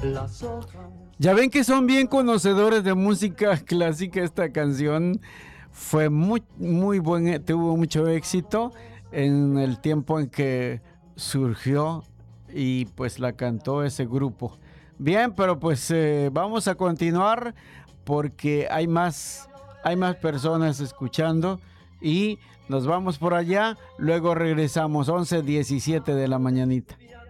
Ya ven que son bien conocedores de música clásica. Esta canción fue muy buena, tuvo mucho éxito en el tiempo en que surgió y pues la cantó ese grupo. Bien, pero pues vamos a continuar porque hay más personas escuchando y nos vamos por allá, luego regresamos 11:17 de la mañanita.